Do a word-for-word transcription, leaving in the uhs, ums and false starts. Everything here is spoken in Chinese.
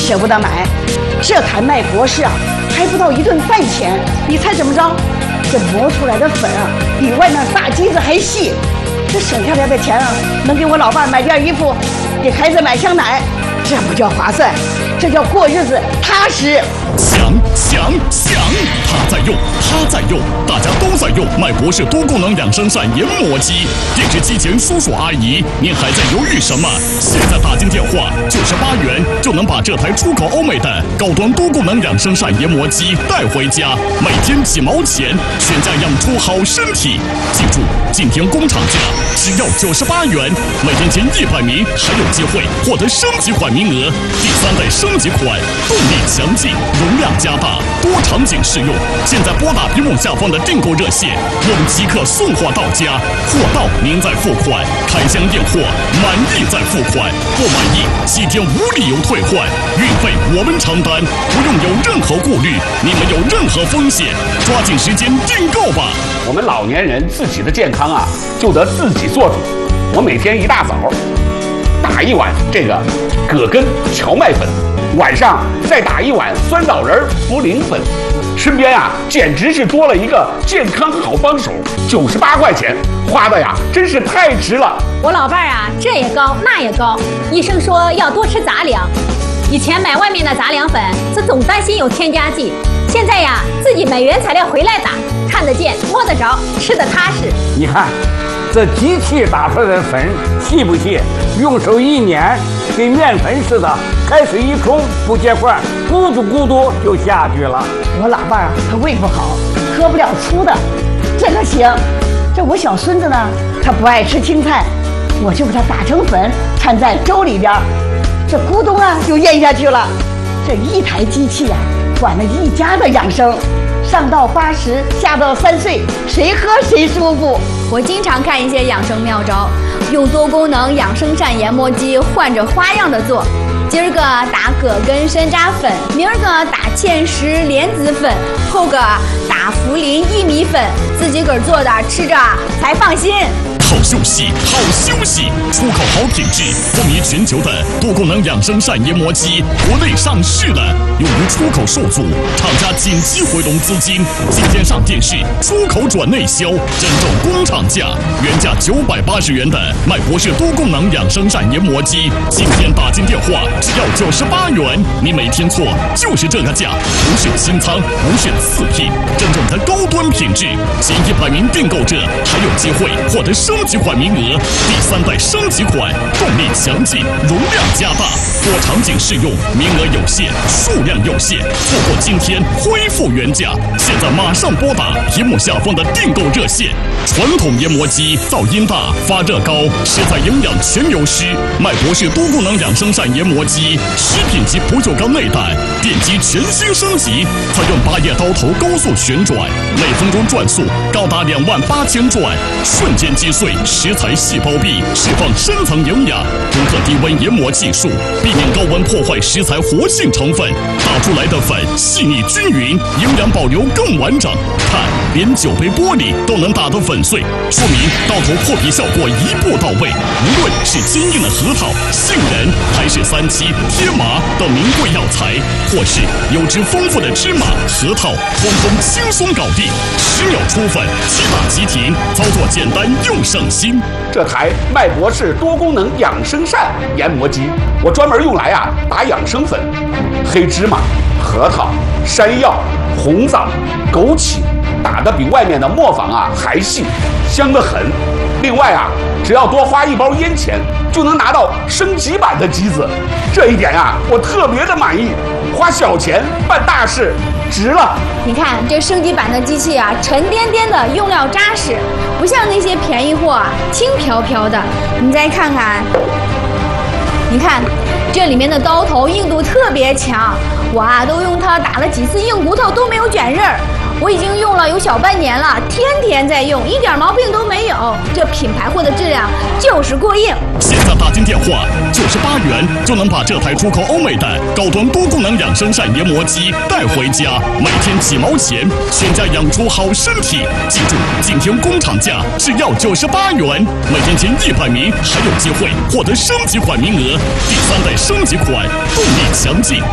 舍不得买。这台麦博士啊，还不到一顿饭钱，你猜怎么着？这磨出来的粉啊，比外面大机子还细。这省下来的钱啊，能给我老伴买件衣服，给孩子买箱奶，这不叫划算，这叫过日子踏实。 想想想，他在用，他在用，大家都在用麦博士多功能养生膳研磨机。电视机前叔叔阿姨，您还在犹豫什么？现在打进电话，九十八元就能把这台出口欧美的高端多功能养生膳研磨机带回家，每天几毛钱，全家养出好身体。记住，今天工厂价只要九十八元，每天前一百名还有机会获得升级款名额。第三代升级款，动力强劲，容量加大，多场景适用。现在拨打屏幕下方的订购热线，我们即刻送货到家，货到您再付款，开箱验货，满意再付款，不满意七天无理由退换，运费我们承担，不用有任何顾虑，你没有任何风险，抓紧时间订购吧。 我们老年人自己的健康啊，就得自己做主。我每天一大早打一碗这个葛根荞麦粉，晚上再打一碗酸枣仁茯苓粉，身边啊简直是多了一个健康好帮手。九十八块钱花的呀，真是太值了。 我老伴儿啊，这也高那也高，医生说要多吃杂粮。以前买外面的杂粮粉，是总担心有添加剂，现在呀自己买原材料回来打，看得见摸得着，吃得踏实。 你看这机器打出来的粉细不细？用手一碾，跟面粉似的，开水一冲不结块，咕嘟咕嘟就下去了。 我老伴儿啊，他胃不好，喝不了粗的，这个行。这我小孙子呢，他不爱吃青菜，我就给他打成粉，掺在粥里边，这咕咚啊就咽下去了。这一台机器啊，管了一家的养生。上到八十，下到三岁，谁喝谁舒服。 我经常看一些养生妙招，用多功能养生膳研磨机换着花样的做。今儿个打葛根山楂粉，明儿个打芡实莲子粉，后个打茯苓薏米粉，自己个儿做的，吃着才放心。 好休息，好休息！出口好品质，风靡全球的多功能养生膳研磨机，国内上市了。由于出口受阻，厂家紧急回笼资金，今天上电视，出口转内销，真正工厂价，原价九百八十元的麦博士多功能养生膳研磨机，今天打进电话只要九十八元，你没听错，就是这个价，不是新仓，不是次品，真正的高端品质。前一百名订购者还有机会获得升级款名额，第三代升级款，动力强劲，容量加大，多场景适用，名额有限，数量有限，错过今天恢复原价。现在马上拨打屏幕下方的订购热线。传统研磨机噪音大，发热高，食材营养全流失。麦博士多功能养生膳研磨机，食品级不锈钢内胆，电机全新升级，采用八叶刀头高速旋转，每分钟转速高达两万八千转，瞬间击碎食材细胞壁，释放深层营养。独特低温研磨技术，避免高温破坏食材活性成分，打出来的粉细腻均匀，营养保留更完整。看，连酒杯玻璃都能打得粉碎，说明刀头破皮效果一步到位。无论是坚硬的核桃、杏仁，还是三七、天麻等名贵药材，或是油脂丰富的芝麻、核桃，通通轻松搞定，十秒出粉，即打即停，操作简单又省心。 这台麦博士多功能养生膳研磨机，我专门用来啊打养生粉，黑芝麻、核桃、山药、红枣、枸杞，打得比外面的磨坊啊还细，香得很。另外啊，只要多花一包烟钱，就能拿到升级版的机子，这一点啊我特别的满意。花小钱办大事，值了。 你看这升级版的机器啊，沉甸甸的，用料扎实，不像那些便宜货啊，轻飘飘的。你再看看，你看这里面的刀头硬度特别强，我啊都用它打了几次硬骨头都没有卷刃儿。我已经用了有小半年了，天天在用，一点毛病都没有。这品牌货的质量就是过硬。 现在打进电话，九十八元就能把这台出口欧美的高端多功能养生膳研磨机带回家，每天几毛钱，全家养出好身体。记住，今天工厂价只要九十八元，每天前一百名还有机会获得升级款名额。第三代升级款，动力强劲，